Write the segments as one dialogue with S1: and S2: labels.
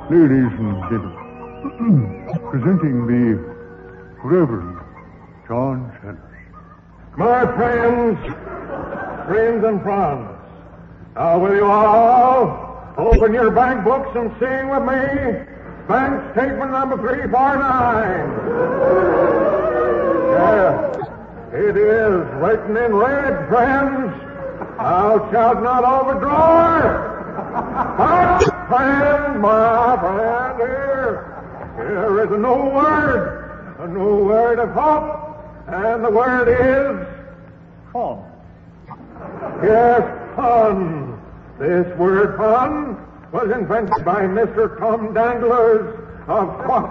S1: Ladies and gentlemen, presenting the Reverend John Sellers.
S2: My friends and friends, now will you all open your bank books and sing with me bank statement number 349. Yes, it is written in red, friends. Thou shalt not overdraw it. My friend, here is a new word of hope, and the word is
S1: Fun.
S2: yes, fun. This word fun was invented by Mr. Tom Danglers of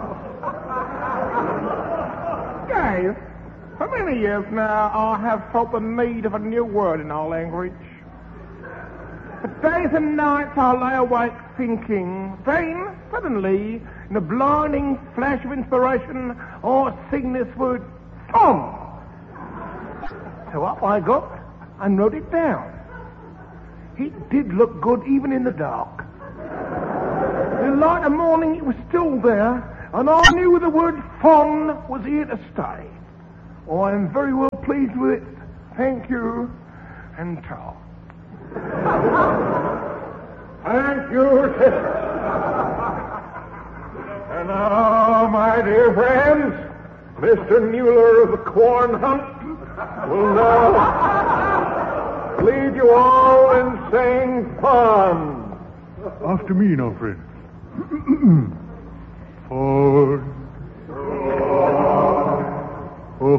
S3: Guys, for many years now I have felt the need of a new word in our language. For days and nights I lay awake thinking. Then, suddenly, in a blinding flash of inspiration, I sing this word, fun. So up I got and wrote it down. It did look good even in the dark. In the light of morning it was still there, and I knew the word fun was here to stay. I am very well pleased with it. Thank you, and ta.
S2: Thank you, sister. And now, my dear friends, Mr. Mueller of the Corn Hunt will now lead you all in saying fun.
S1: After me now, friends. Fun. Oh,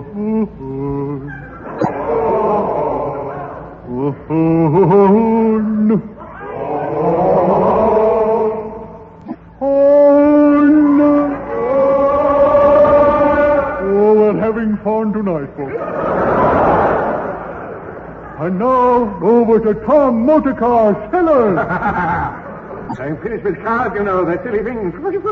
S1: we're having fun tonight, folks. And now, over to Tom Motorcar Sellers.
S2: I'm finished with cars, you know, they're silly things.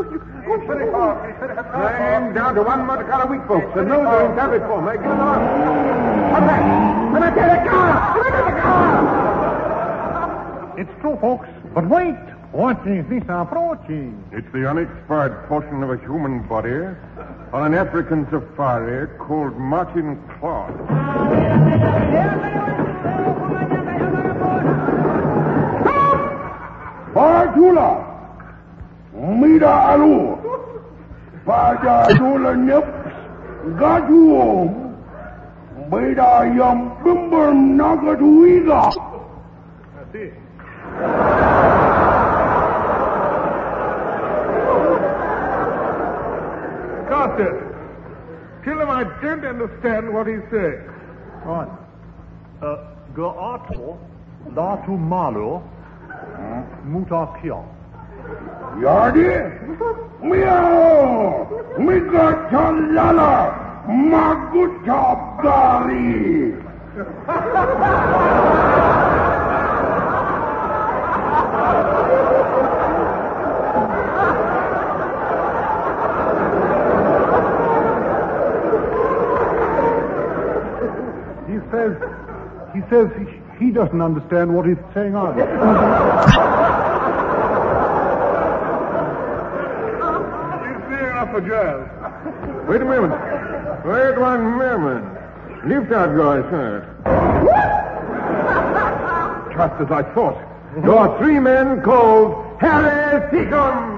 S2: I'm down to one motor car a week, folks, and those are in habit form. What's that? Let me get a car!
S4: It's true, folks. But wait. What is this approaching?
S2: It's the unexpired portion of a human body on an African safari called Martin Claw.
S5: Pajula, Mida Alu, Pajula Nips, Gatuom, Mida Yam Bimbum Nagatuiga.
S3: That's it. Carter, tell him I don't understand what he's saying.
S4: Right. Gato, Datu Malu, Mutakia.
S5: Yardi, Meow, Mika Chalala, Maguta Bari.
S1: He says he doesn't understand what he's saying either.
S3: He's near enough for jazz.
S2: Wait a moment. Lift out yours, sir. Just as I thought. Your three men called Harry Seacombe.